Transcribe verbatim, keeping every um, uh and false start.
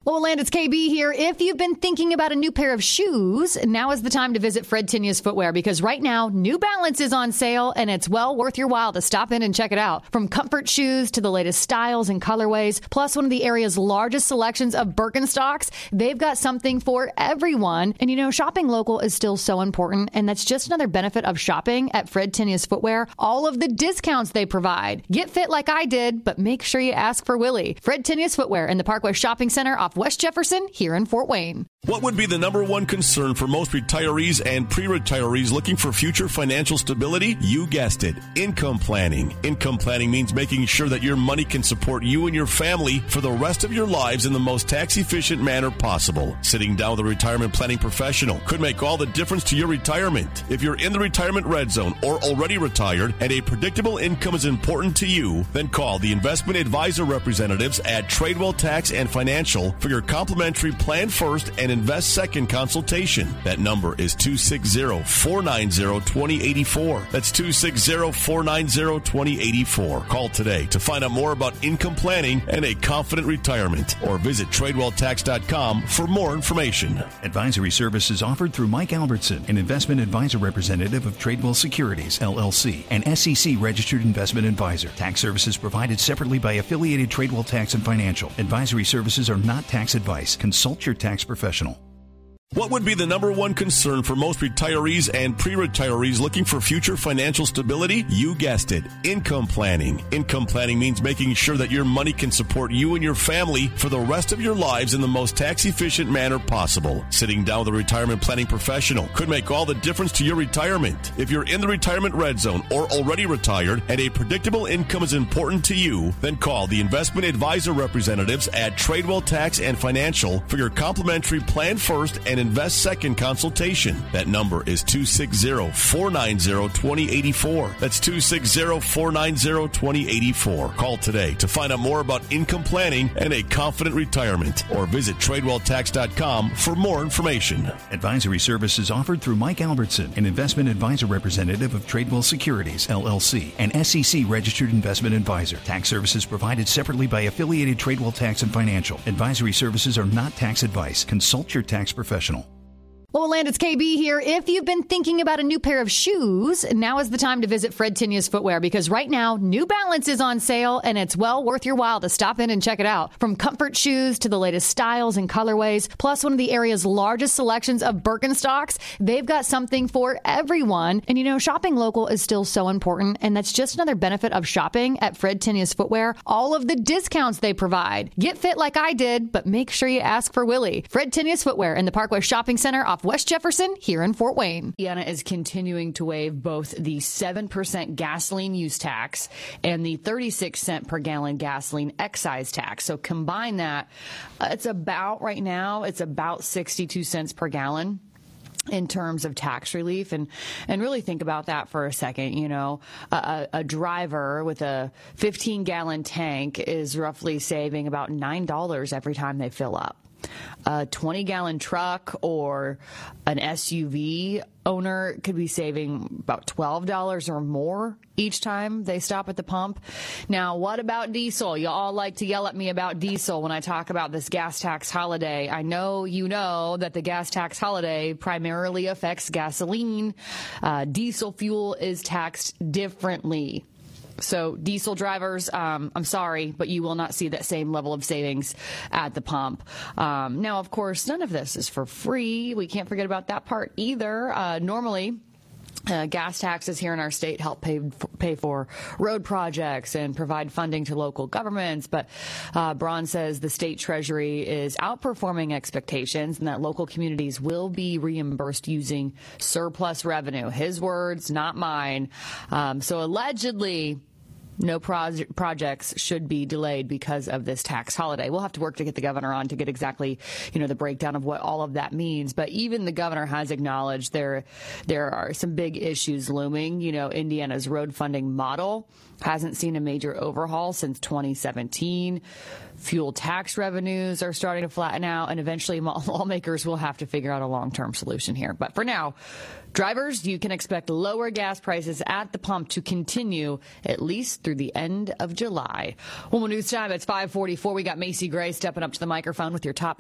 Well, Land, it's K B here. If you've been thinking about a new pair of shoes, now is the time to visit Fred Tinius Footwear, because right now, New Balance is on sale, and it's well worth your while to stop in and check it out. From comfort shoes to the latest styles and colorways, plus one of the area's largest selections of Birkenstocks, they've got something for everyone. And you know, shopping local is still so important, and that's just another benefit of shopping at Fred Tinius Footwear. All of the discounts they provide. Get fit like I did, but make sure you ask for Willie. Fred Tinius Footwear in the Parkway Shopping Center off West Jefferson here in Fort Wayne. What would be the number one concern for most retirees and pre-retirees looking for future financial stability? You guessed it, income planning. Income planning means making sure that your money can support you and your family for the rest of your lives in the most tax-efficient manner possible. Sitting down with a retirement planning professional could make all the difference to your retirement. If you're in the retirement red zone or already retired and a predictable income is important to you, then call the investment advisor representatives at Tradewell Tax and Financial for your complimentary Plan First and Invest Second consultation. That number is two six zero, four nine zero, two zero eight four. That's two six zero, four nine zero, two zero eight four. Call today to find out more about income planning and a confident retirement, or visit tradewell tax dot com for more information. Advisory services offered through Mike Albertson, an investment advisor representative of Tradewell Securities, L L C, an S E C registered investment advisor. Tax services provided separately by affiliated Tradewell Tax and Financial. Advisory services are not tax advice. Consult your tax professional. What would be the number one concern for most retirees and pre-retirees looking for future financial stability? You guessed it, income planning. Income planning means making sure that your money can support you and your family for the rest of your lives in the most tax-efficient manner possible. Sitting down with a retirement planning professional could make all the difference to your retirement. If you're in the retirement red zone or already retired and a predictable income is important to you, then call the investment advisor representatives at Tradewell Tax and Financial for your complimentary Plan First and Invest Second consultation. That number is two six zero, four nine zero, two zero eight four. That's two six zero, four nine zero, two zero eight four. Call today to find out more about income planning and a confident retirement, or visit tradewell tax dot com for more information. Advisory services offered through Mike Albertson, an investment advisor representative of Tradewell Securities, L L C, an S E C registered investment advisor. Tax services provided separately by affiliated Tradewell Tax and Financial. Advisory services are not tax advice. Consult your tax professional. Well, Land, it's K B here. If you've been thinking about a new pair of shoes, now is the time to visit Fred Tinius Footwear, because right now, New Balance is on sale, and it's well worth your while to stop in and check it out. From comfort shoes to the latest styles and colorways, plus one of the area's largest selections of Birkenstocks, they've got something for everyone. And you know, shopping local is still so important, and that's just another benefit of shopping at Fred Tinius Footwear. All of the discounts they provide. Get fit like I did, but make sure you ask for Willie. Fred Tinius Footwear in the Parkway Shopping Center off West Jefferson here in Fort Wayne. Indiana is continuing to waive both the seven percent gasoline use tax and the thirty-six cent per gallon gasoline excise tax. So combine that, uh, it's about, right now, it's about sixty-two cents per gallon in terms of tax relief. And, and really think about that for a second. You know, a, a driver with a fifteen gallon tank is roughly saving about nine dollars every time they fill up. A twenty gallon truck or an S U V owner could be saving about twelve dollars or more each time they stop at the pump. Now, what about diesel? You all like to yell at me about diesel when I talk about this gas tax holiday. I know you know that the gas tax holiday primarily affects gasoline. Uh, diesel fuel is taxed differently. So diesel drivers, um, I'm sorry, but you will not see that same level of savings at the pump. Um, now, of course, none of this is for free. We can't forget about that part either. Uh, normally, Uh, gas taxes here in our state help pay pay for road projects and provide funding to local governments. But uh, Braun says the state treasury is outperforming expectations and that local communities will be reimbursed using surplus revenue. His words, not mine. Um, so allegedly, no proje- projects should be delayed because of this tax holiday. We'll have to work to get the governor on to get exactly, you know, the breakdown of what all of that means. But even the governor has acknowledged there there are some big issues looming. You know, Indiana's road funding model hasn't seen a major overhaul since twenty seventeen. Fuel tax revenues are starting to flatten out, and eventually lawmakers will have to figure out a long-term solution here. But for now, drivers, you can expect lower gas prices at the pump to continue at least through the end of July. Well, news time, it's five forty-four. We got Macy Gray stepping up to the microphone with your top